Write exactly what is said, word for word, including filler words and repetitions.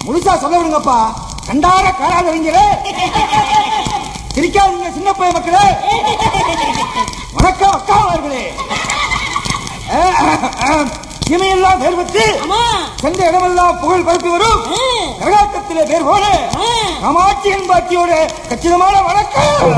முழுசா சொல்ல விடுங்கப்பா. கண்டார காராதவங்களே, சிரிக்காதீங்க சின்ன பைய மக்களே. வணக்கம் அக்காவார்களே. இமையெல்லாம் வேர் வச்சு சென்ற இடமெல்லாம் புகழ் பரப்பி வரும் கரகாட்டத்திலே பேர் போல காமாட்சி என்பாட்டியோட கச்சிதமான வணக்கம்.